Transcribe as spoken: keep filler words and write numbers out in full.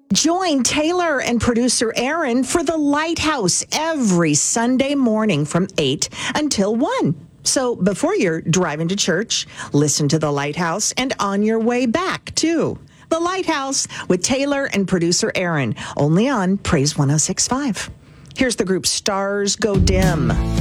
Join Taylor and producer Aaron for The Lighthouse every Sunday morning from eight until one. So before you're driving to church, listen to The Lighthouse, and on your way back, too. The Lighthouse with Taylor and producer Aaron, only on Praise one oh six point five. Here's the group Stars Go Dim.